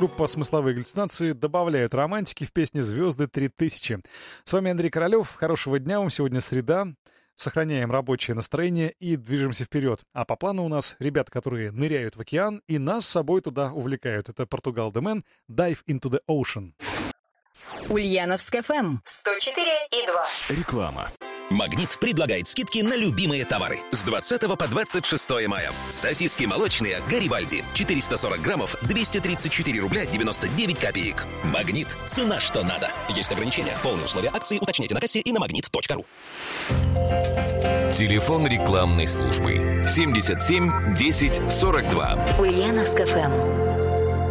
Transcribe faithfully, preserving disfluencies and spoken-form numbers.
группа «Смысловые галлюцинации» добавляют романтики в песне «Звезды три тысячи». С вами Андрей Королёв. Хорошего дня вам. Сегодня среда. Сохраняем рабочее настроение и движемся вперед. А по плану у нас ребята, которые ныряют в океан и нас с собой туда увлекают. Это Португал де Мэн, «Dive into the Ocean». Ульяновск эф эм сто четыре и два. Реклама. «Магнит» предлагает скидки на любимые товары. С двадцатого по двадцать шестое мая. Сосиски молочные «Гарибальди». четыреста сорок граммов, двести тридцать четыре рубля девяносто девять копеек. «Магнит». Цена что надо. Есть ограничения. Полные условия акции уточняйте на кассе и на магнит точка ру. Телефон рекламной службы семьдесят семь десять сорок два. Ульяновск эф эм.